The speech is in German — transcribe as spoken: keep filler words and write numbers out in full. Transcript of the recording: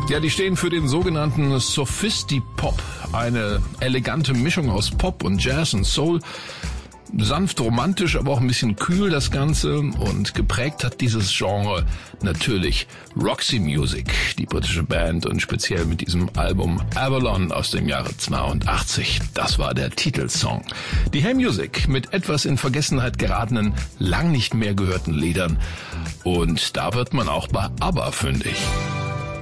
Ja, die stehen für den sogenannten Sophisti-Pop, eine elegante Mischung aus Pop und Jazz und Soul. Sanft romantisch, aber auch ein bisschen kühl das Ganze, und geprägt hat dieses Genre natürlich Roxy Music, die britische Band, und speziell mit diesem Album Avalon aus dem Jahre zweiundachtzig. Das war der Titelsong. Die Hey Music mit etwas in Vergessenheit geratenen, lang nicht mehr gehörten Liedern, und da wird man auch bei ABBA fündig.